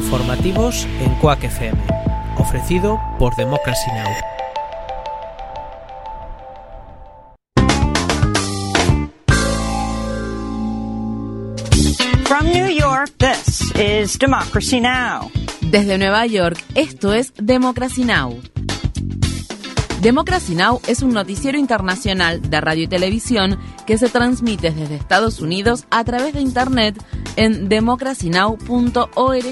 Informativos en Quack FM, ofrecido por Democracy Now! From New York, this is Democracy Now! Desde Nueva York, esto es Democracy Now! Democracy Now! Es un noticiero internacional de radio y televisión que se transmite desde Estados Unidos a través de Internet en democracynow.org.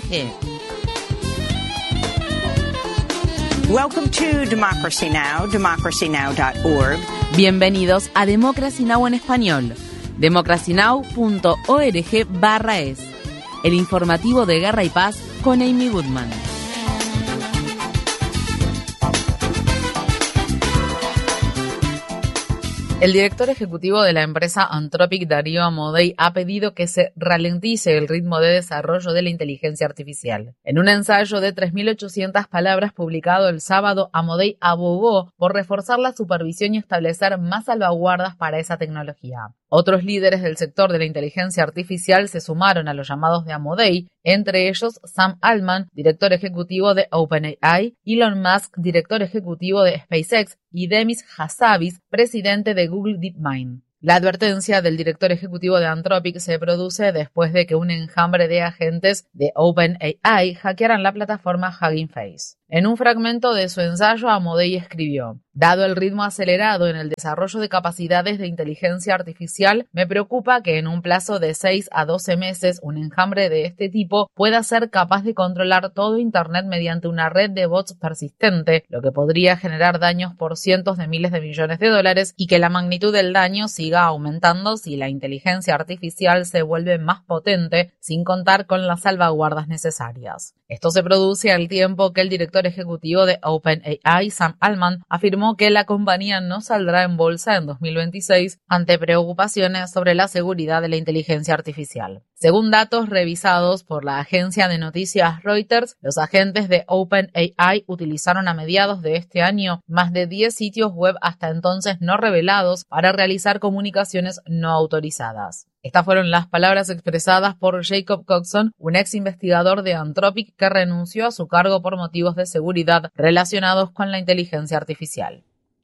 Welcome to Democracy Now!, democracynow.org. Bienvenidos a Democracy Now! En español, democracynow.org/es. El informativo de Guerra y Paz con Amy Goodman. El director ejecutivo de la empresa Anthropic, Darío Amodei, ha pedido que se ralentice el ritmo de desarrollo de la inteligencia artificial. En un ensayo de 3.800 palabras publicado el sábado, Amodei abogó por reforzar la supervisión y establecer más salvaguardas para esa tecnología. Otros líderes del sector de la inteligencia artificial se sumaron a los llamados de Amodei, entre ellos Sam Altman, director ejecutivo de OpenAI, Elon Musk, director ejecutivo de SpaceX, y Demis Hassabis, presidente de Google DeepMind. La advertencia del director ejecutivo de Anthropic se produce después de que un enjambre de agentes de OpenAI hackearan la plataforma Hugging Face. En un fragmento de su ensayo, Amodei escribió: "Dado el ritmo acelerado en el desarrollo de capacidades de inteligencia artificial, me preocupa que en un plazo de 6 a 12 meses un enjambre de este tipo pueda ser capaz de controlar todo Internet mediante una red de bots persistente, lo que podría generar daños por cientos de miles de millones de dólares y que la magnitud del daño siga aumentando si la inteligencia artificial se vuelve más potente sin contar con las salvaguardas necesarias". Esto se produce al tiempo que el director ejecutivo de OpenAI, Sam Altman, afirmó que la compañía no saldrá en bolsa en 2026 ante preocupaciones sobre la seguridad de la inteligencia artificial. Según datos revisados por la agencia de noticias Reuters, los agentes de OpenAI utilizaron a mediados de este año más de 10 sitios web hasta entonces no revelados para realizar comunicaciones no autorizadas. Estas fueron las palabras expresadas por Jacob Coxon, un ex investigador de Anthropic que renunció a su cargo por motivos de seguridad relacionados con la inteligencia artificial.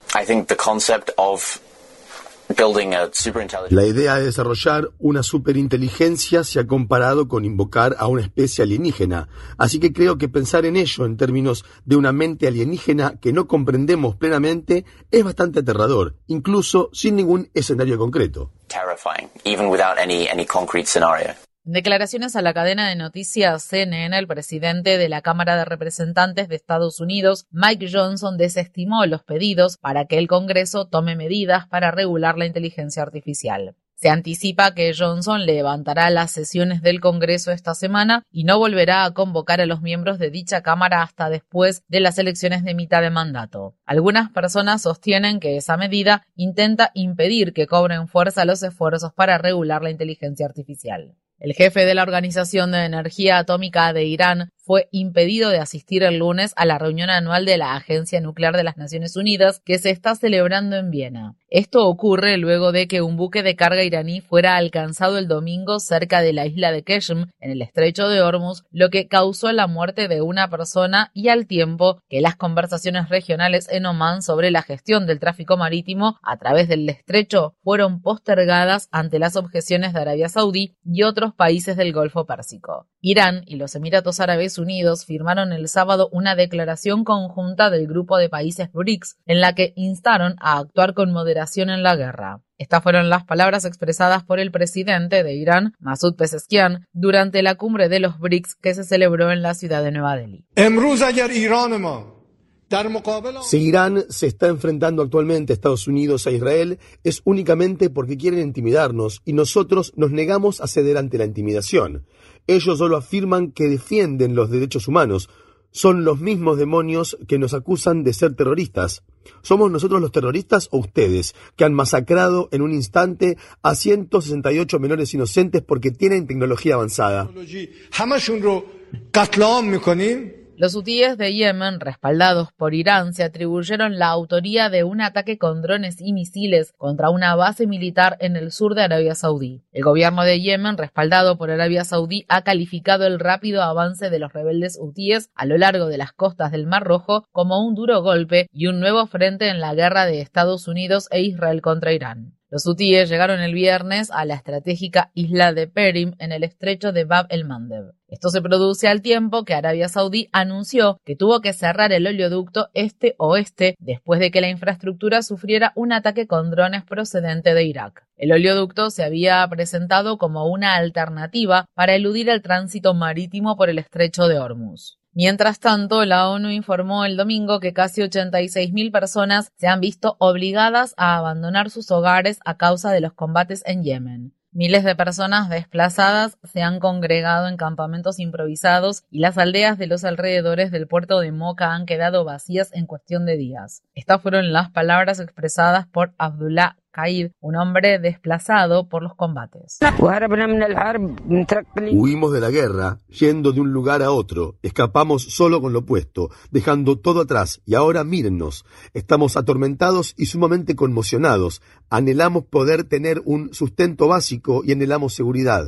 La idea de desarrollar una superinteligencia se ha comparado con invocar a una especie alienígena, así que creo que pensar en ello en términos de una mente alienígena que no comprendemos plenamente es bastante aterrador, incluso sin ningún escenario concreto. En declaraciones a la cadena de noticias CNN, el presidente de la Cámara de Representantes de Estados Unidos, Mike Johnson, desestimó los pedidos para que el Congreso tome medidas para regular la inteligencia artificial. Se anticipa que Johnson levantará las sesiones del Congreso esta semana y no volverá a convocar a los miembros de dicha Cámara hasta después de las elecciones de mitad de mandato. Algunas personas sostienen que esa medida intenta impedir que cobren fuerza los esfuerzos para regular la inteligencia artificial. El jefe de la Organización de Energía Atómica de Irán fue impedido de asistir el lunes a la reunión anual de la Agencia Nuclear de las Naciones Unidas que se está celebrando en Viena. Esto ocurre luego de que un buque de carga iraní fuera alcanzado el domingo cerca de la isla de Qeshm, en el estrecho de Hormuz, lo que causó la muerte de una persona y al tiempo que las conversaciones regionales en Omán sobre la gestión del tráfico marítimo a través del estrecho fueron postergadas ante las objeciones de Arabia Saudí y otros países del Golfo Pérsico. Irán y los Emiratos Árabes Unidos firmaron el sábado una declaración conjunta del grupo de países BRICS en la que instaron a actuar con moderación en la guerra. Estas fueron las palabras expresadas por el presidente de Irán, Masoud Pezeshkian, durante la cumbre de los BRICS que se celebró en la ciudad de Nueva Delhi. Si Irán se está enfrentando actualmente a Estados Unidos e Israel, es únicamente porque quieren intimidarnos y nosotros nos negamos a ceder ante la intimidación. Ellos solo afirman que defienden los derechos humanos. Son los mismos demonios que nos acusan de ser terroristas. ¿Somos nosotros los terroristas o ustedes, que han masacrado en un instante a 168 menores inocentes porque tienen tecnología avanzada? Los hutíes de Yemen, respaldados por Irán, se atribuyeron la autoría de un ataque con drones y misiles contra una base militar en el sur de Arabia Saudí. El gobierno de Yemen, respaldado por Arabia Saudí, ha calificado el rápido avance de los rebeldes hutíes a lo largo de las costas del Mar Rojo como un duro golpe y un nuevo frente en la guerra de Estados Unidos e Israel contra Irán. Los hutíes llegaron el viernes a la estratégica isla de Perim en el estrecho de Bab el-Mandeb. Esto se produce al tiempo que Arabia Saudí anunció que tuvo que cerrar el oleoducto este-oeste después de que la infraestructura sufriera un ataque con drones procedente de Irak. El oleoducto se había presentado como una alternativa para eludir el tránsito marítimo por el estrecho de Hormuz. Mientras tanto, la ONU informó el domingo que casi 86.000 personas se han visto obligadas a abandonar sus hogares a causa de los combates en Yemen. Miles de personas desplazadas se han congregado en campamentos improvisados y las aldeas de los alrededores del puerto de Moca han quedado vacías en cuestión de días. Estas fueron las palabras expresadas por Abdullah Qaid, un hombre desplazado por los combates. Huimos de la guerra, yendo de un lugar a otro, escapamos solo con lo puesto, dejando todo atrás, y ahora mírennos, estamos atormentados y sumamente conmocionados, anhelamos poder tener un sustento básico y anhelamos seguridad.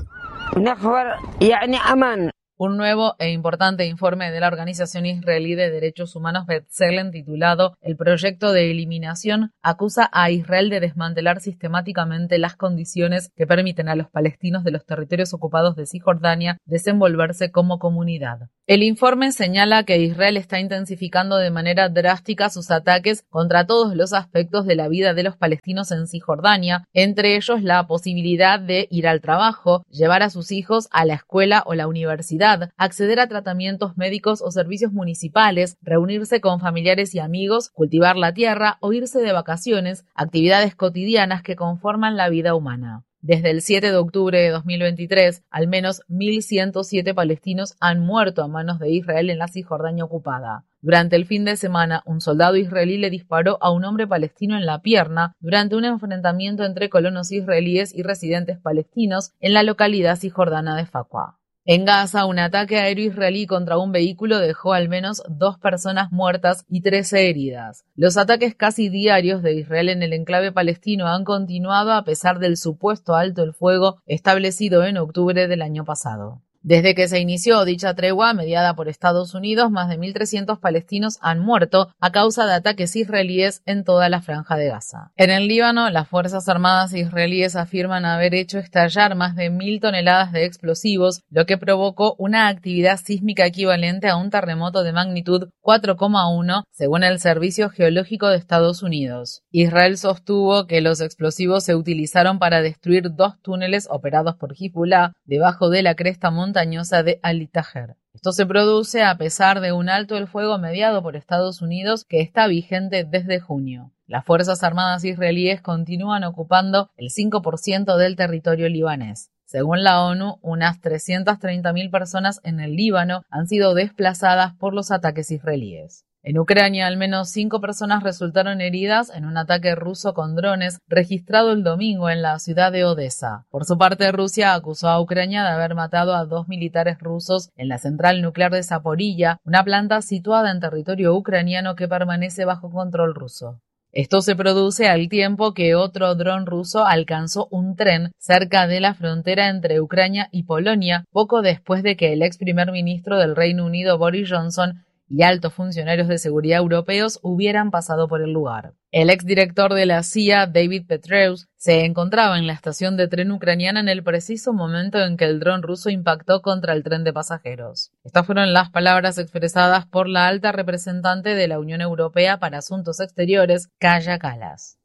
Un nuevo e importante informe de la Organización Israelí de Derechos Humanos B'Tselem, titulado El proyecto de eliminación, acusa a Israel de desmantelar sistemáticamente las condiciones que permiten a los palestinos de los territorios ocupados de Cisjordania desenvolverse como comunidad. El informe señala que Israel está intensificando de manera drástica sus ataques contra todos los aspectos de la vida de los palestinos en Cisjordania, entre ellos la posibilidad de ir al trabajo, llevar a sus hijos a la escuela o la universidad, acceder a tratamientos médicos o servicios municipales, reunirse con familiares y amigos, cultivar la tierra o irse de vacaciones, actividades cotidianas que conforman la vida humana. Desde el 7 de octubre de 2023, al menos 1.107 palestinos han muerto a manos de Israel en la Cisjordania ocupada. Durante el fin de semana, un soldado israelí le disparó a un hombre palestino en la pierna durante un enfrentamiento entre colonos israelíes y residentes palestinos en la localidad cisjordana de Fakwa. En Gaza, un ataque aéreo israelí contra un vehículo dejó al menos 2 personas muertas y 13 heridas. Los ataques casi diarios de Israel en el enclave palestino han continuado a pesar del supuesto alto el fuego establecido en octubre del año pasado. Desde que se inició dicha tregua, mediada por Estados Unidos, más de 1.300 palestinos han muerto a causa de ataques israelíes en toda la franja de Gaza. En el Líbano, las Fuerzas Armadas israelíes afirman haber hecho estallar más de 1.000 toneladas de explosivos, lo que provocó una actividad sísmica equivalente a un terremoto de magnitud 4,1, según el Servicio Geológico de Estados Unidos. Israel sostuvo que los explosivos se utilizaron para destruir 2 túneles operados por Hezbollah debajo de la cresta montañosa de Al-Tajer. Esto se produce a pesar de un alto el fuego mediado por Estados Unidos que está vigente desde junio. Las Fuerzas Armadas israelíes continúan ocupando el 5% del territorio libanés. Según la ONU, unas 330.000 personas en el Líbano han sido desplazadas por los ataques israelíes. En Ucrania, al menos 5 personas resultaron heridas en un ataque ruso con drones registrado el domingo en la ciudad de Odessa. Por su parte, Rusia acusó a Ucrania de haber matado a 2 militares rusos en la central nuclear de Zaporilla, una planta situada en territorio ucraniano que permanece bajo control ruso. Esto se produce al tiempo que otro dron ruso alcanzó un tren cerca de la frontera entre Ucrania y Polonia, poco después de que el ex primer ministro del Reino Unido, Boris Johnson, y altos funcionarios de seguridad europeos hubieran pasado por el lugar. El exdirector de la CIA, David Petraeus, se encontraba en la estación de tren ucraniana en el preciso momento en que el dron ruso impactó contra el tren de pasajeros. Estas fueron las palabras expresadas por la alta representante de la Unión Europea para Asuntos Exteriores, Kaja Kallas.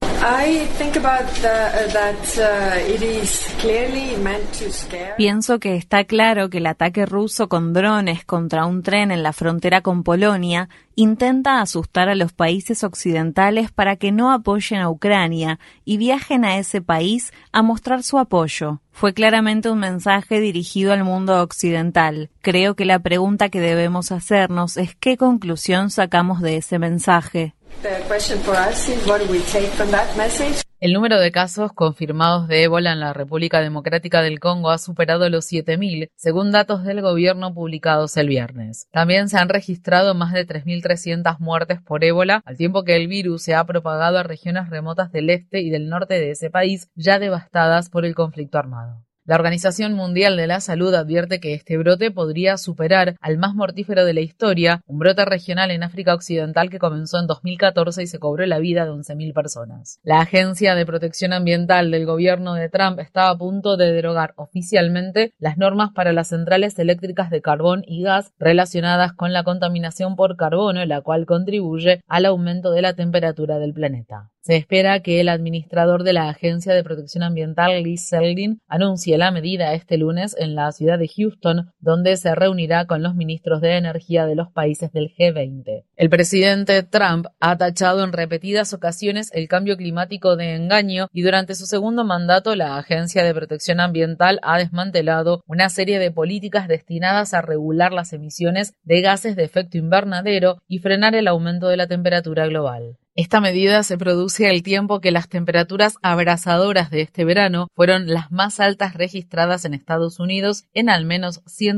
Pienso que está claro que el ataque ruso con drones contra un tren en la frontera con Polonia intenta asustar a los países occidentales para que no apoyen a Ucrania y viajen a ese país a mostrar su apoyo. Fue claramente un mensaje dirigido al mundo occidental. Creo que la pregunta que debemos hacernos es ¿qué conclusión sacamos de ese mensaje? El número de casos confirmados de ébola en la República Democrática del Congo ha superado los 7.000, según datos del gobierno publicados el viernes. También se han registrado más de 3.300 muertes por ébola, al tiempo que el virus se ha propagado a regiones remotas del este y del norte de ese país, ya devastadas por el conflicto armado. La Organización Mundial de la Salud advierte que este brote podría superar al más mortífero de la historia, un brote regional en África Occidental que comenzó en 2014 y se cobró la vida de 11.000 personas. La Agencia de Protección Ambiental del gobierno de Trump está a punto de derogar oficialmente las normas para las centrales eléctricas de carbón y gas relacionadas con la contaminación por carbono, la cual contribuye al aumento de la temperatura del planeta. Se espera que el administrador de la Agencia de Protección Ambiental, Lee Zeldin, anuncie la medida este lunes en la ciudad de Houston, donde se reunirá con los ministros de energía de los países del G20. El presidente Trump ha tachado en repetidas ocasiones el cambio climático de engaño y durante su segundo mandato la Agencia de Protección Ambiental ha desmantelado una serie de políticas destinadas a regular las emisiones de gases de efecto invernadero y frenar el aumento de la temperatura global. Esta medida se produce al tiempo que las temperaturas abrasadoras de este verano fueron las más altas registradas en Estados Unidos en al menos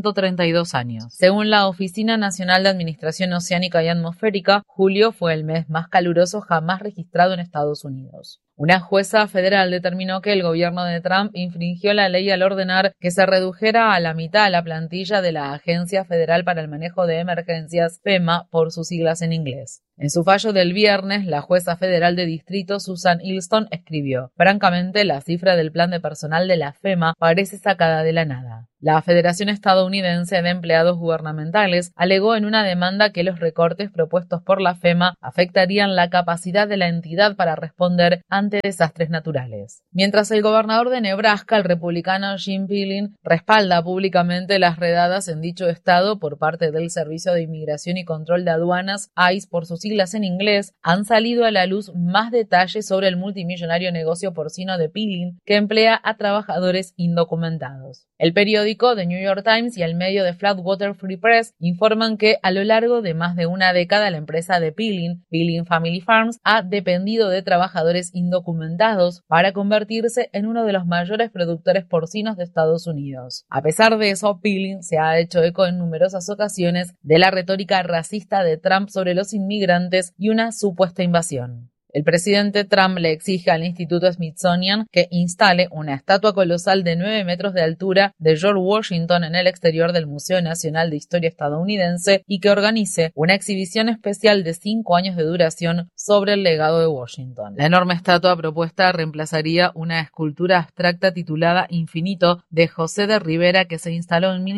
132 años. Según la Oficina Nacional de Administración Oceánica y Atmosférica, julio fue el mes más caluroso jamás registrado en Estados Unidos. Una jueza federal determinó que el gobierno de Trump infringió la ley al ordenar que se redujera a la mitad la plantilla de la Agencia Federal para el Manejo de Emergencias, FEMA, por sus siglas en inglés. En su fallo del viernes, la jueza federal de distrito Susan Ilston escribió: «Francamente, la cifra del plan de personal de la FEMA parece sacada de la nada». La Federación Estadounidense de Empleados Gubernamentales alegó en una demanda que los recortes propuestos por la FEMA afectarían la capacidad de la entidad para responder ante desastres naturales. Mientras el gobernador de Nebraska, el republicano Jim Pillen, respalda públicamente las redadas en dicho estado por parte del Servicio de Inmigración y Control de Aduanas, ICE por sus siglas en inglés, han salido a la luz más detalles sobre el multimillonario negocio porcino de Pillen que emplea a trabajadores indocumentados. El periódico The New York Times y el medio de Flatwater Free Press informan que a lo largo de más de una década la empresa de Pillen Family Farms, ha dependido de trabajadores indocumentados para convertirse en uno de los mayores productores porcinos de Estados Unidos. A pesar de eso, Pillen se ha hecho eco en numerosas ocasiones de la retórica racista de Trump sobre los inmigrantes y una supuesta invasión. El presidente Trump le exige al Instituto Smithsonian que instale una estatua colosal de 9 metros de altura de George Washington en el exterior del Museo Nacional de Historia estadounidense y que organice una exhibición especial de 5 años de duración sobre el legado de Washington. La enorme estatua propuesta reemplazaría una escultura abstracta titulada Infinito de José de Rivera que se instaló en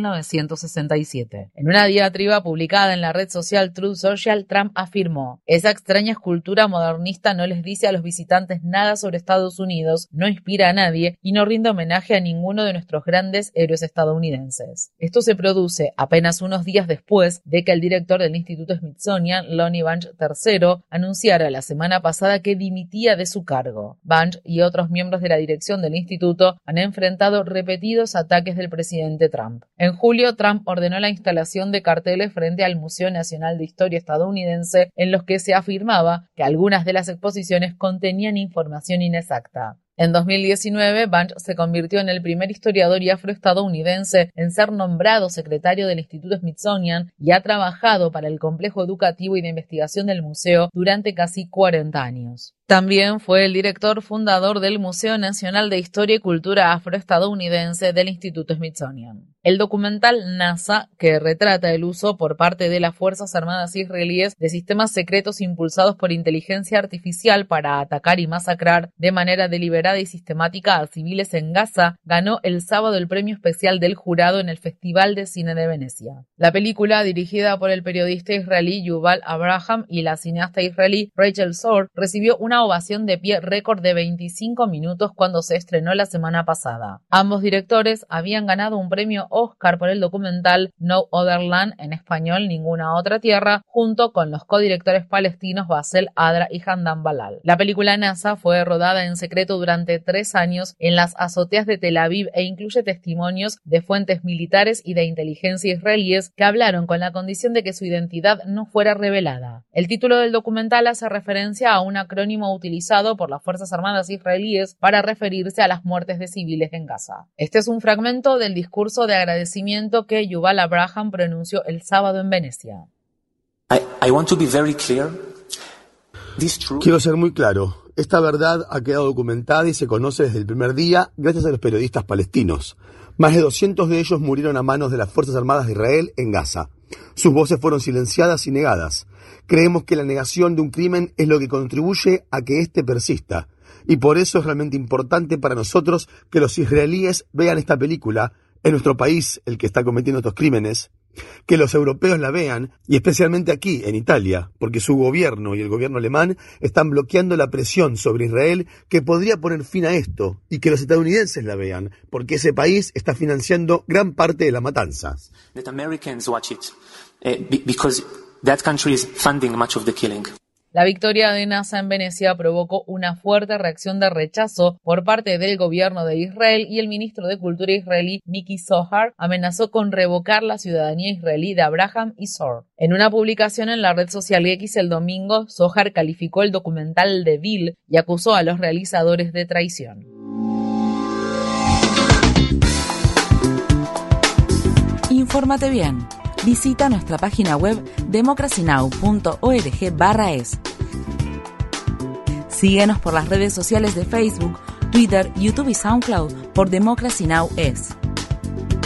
1967. En una diatriba publicada en la red social Truth Social, Trump afirmó: «Esa extraña escultura modernista no les dice a los visitantes nada sobre Estados Unidos, no inspira a nadie y no rinde homenaje a ninguno de nuestros grandes héroes estadounidenses». Esto se produce apenas unos días después de que el director del Instituto Smithsonian, Lonnie Bunch III, anunciara la semana pasada que dimitía de su cargo. Bunch y otros miembros de la dirección del instituto han enfrentado repetidos ataques del presidente Trump. En julio, Trump ordenó la instalación de carteles frente al Museo Nacional de Historia estadounidense en los que se afirmaba que algunas de las exposiciones contenían información inexacta. En 2019, Bunch se convirtió en el primer historiador y afroestadounidense en ser nombrado secretario del Instituto Smithsonian y ha trabajado para el complejo educativo y de investigación del museo durante casi 40 años. También fue el director fundador del Museo Nacional de Historia y Cultura Afroestadounidense del Instituto Smithsonian. El documental NASA, que retrata el uso por parte de las Fuerzas Armadas israelíes de sistemas secretos impulsados por inteligencia artificial para atacar y masacrar de manera deliberada y sistemática a civiles en Gaza, ganó el sábado el premio especial del jurado en el Festival de Cine de Venecia. La película, dirigida por el periodista israelí Yuval Abraham y la cineasta israelí Rachel Zor, recibió una ovación de pie récord de 25 minutos cuando se estrenó la semana pasada. Ambos directores habían ganado un premio Oscar por el documental No Other Land, en español Ninguna Otra Tierra, junto con los codirectores palestinos Basel Adra y Handan Balal. La película NASA fue rodada en secreto durante 3 años en las azoteas de Tel Aviv e incluye testimonios de fuentes militares y de inteligencia israelíes que hablaron con la condición de que su identidad no fuera revelada. El título del documental hace referencia a un acrónimo eufemismo utilizado por las Fuerzas Armadas israelíes para referirse a las muertes de civiles en Gaza. Este es un fragmento del discurso de agradecimiento que Yuval Abraham pronunció el sábado en Venecia. I want to be very clear. Quiero ser muy claro. Esta verdad ha quedado documentada y se conoce desde el primer día gracias a los periodistas palestinos. Más de 200 de ellos murieron a manos de las Fuerzas Armadas de Israel en Gaza. Sus voces fueron silenciadas y negadas. Creemos que la negación de un crimen es lo que contribuye a que éste persista. Y por eso es realmente importante para nosotros que los israelíes vean esta película, en nuestro país, el que está cometiendo estos crímenes, que los europeos la vean, y especialmente aquí, en Italia, porque su gobierno y el gobierno alemán están bloqueando la presión sobre Israel que podría poner fin a esto, y que los estadounidenses la vean, porque ese país está financiando gran parte de la matanza. That Americans watch it, because that country is funding much of the killing. La victoria de Nasa en Venecia provocó una fuerte reacción de rechazo por parte del gobierno de Israel y el ministro de Cultura israelí Miki Zohar amenazó con revocar la ciudadanía israelí de Abraham y Sor. En una publicación en la red social X el domingo, Zohar calificó el documental de vil y acusó a los realizadores de traición. Infórmate bien. Visita nuestra página web democracynow.org/es. Síguenos por las redes sociales de Facebook, Twitter, YouTube y SoundCloud por Democracy Now! Es.